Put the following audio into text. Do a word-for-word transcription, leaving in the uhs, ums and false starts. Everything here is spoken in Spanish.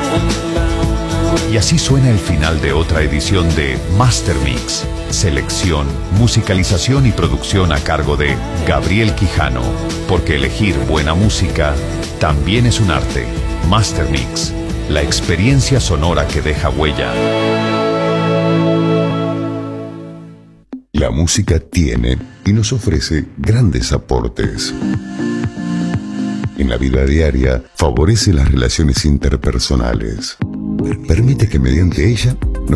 Y así suena el final de otra edición de Master Mix. Selección, musicalización y producción a cargo de Gabriel Quijano. Porque elegir buena música también es un arte. Master Mix, la experiencia sonora que deja huella. La música tiene y nos ofrece grandes aportes. En la vida diaria favorece las relaciones interpersonales. Permite que mediante ella